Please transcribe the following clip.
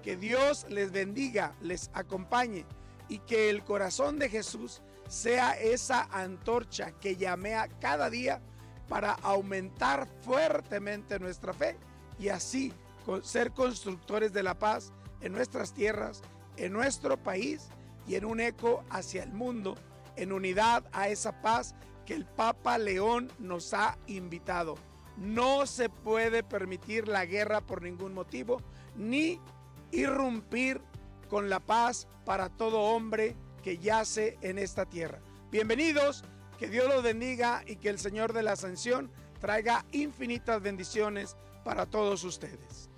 Que Dios les bendiga, les acompañe y que el corazón de Jesús sea esa antorcha que llamea cada día para aumentar fuertemente nuestra fe y así ser constructores de la paz en nuestras tierras, en nuestro país y en un eco hacia el mundo, en unidad a esa paz que el Papa León nos ha invitado. No se puede permitir la guerra por ningún motivo, ni irrumpir con la paz para todo hombre que yace en esta tierra. Bienvenidos, que Dios los bendiga y que el Señor de la Ascensión traiga infinitas bendiciones para todos ustedes.